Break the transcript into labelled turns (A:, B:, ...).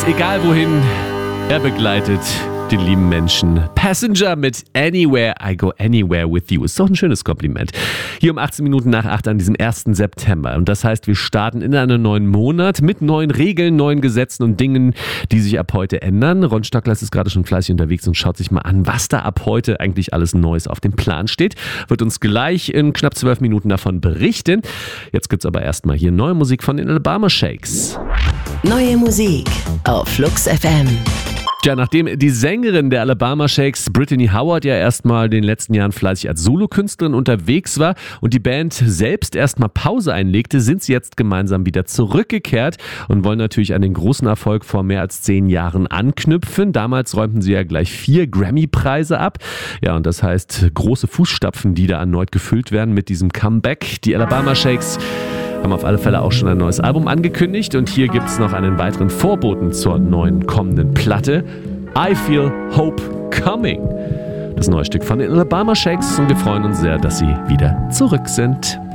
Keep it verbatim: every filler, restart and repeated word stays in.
A: egal wohin, er begleitet den lieben Menschen. Passenger mit Anywhere, I Go Anywhere With You. Ist doch ein schönes Kompliment. Hier um achtzehn Minuten nach acht an diesem ersten September. Und das heißt, wir starten in einen neuen Monat mit neuen Regeln, neuen Gesetzen und Dingen, die sich ab heute ändern. Ron Stockler ist gerade schon fleißig unterwegs und schaut sich mal an, was da ab heute eigentlich alles Neues auf dem Plan steht. Wird uns gleich in knapp zwölf Minuten davon berichten. Jetzt gibt's aber erstmal hier neue Musik von den Alabama Shakes.
B: Neue Musik auf Flux F M.
A: Tja, nachdem die Sängerin der Alabama Shakes, Brittany Howard, ja erstmal in den letzten Jahren fleißig als Solokünstlerin unterwegs war und die Band selbst erstmal Pause einlegte, sind sie jetzt gemeinsam wieder zurückgekehrt und wollen natürlich an den großen Erfolg vor mehr als zehn Jahren anknüpfen. Damals räumten sie ja gleich vier Grammy-Preise ab. Ja, und das heißt große Fußstapfen, die da erneut gefüllt werden mit diesem Comeback. Die Alabama Shakes haben auf alle Fälle auch schon ein neues Album angekündigt und hier gibt es noch einen weiteren Vorboten zur neuen kommenden Platte. I Feel Hope Coming. Das neue Stück von den Alabama Shakes und wir freuen uns sehr, dass sie wieder zurück sind.